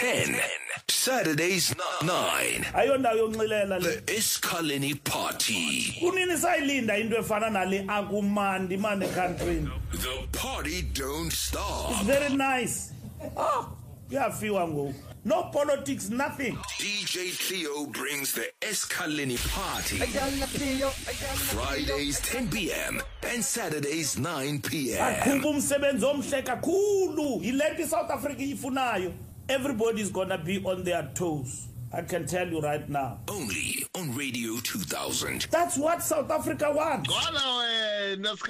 10. Saturdays 9. Ayondawo yonxilela le. The Esikhaleni Party. Kunini sayilinda into efana nale akumandi mane country. The party don't stop. It's very nice. Kuyafiwa ngoku. No politics, nothing. DJ Theo brings the Esikhaleni Party. Fridays 10 p.m. and Saturdays 9 p.m. Akukho umsebenzi omhle kakhulu. Yilento South Africa ifunayo. Everybody's gonna be on their toes. I can tell you right now. Only on Radio 2000. That's what South Africa wants.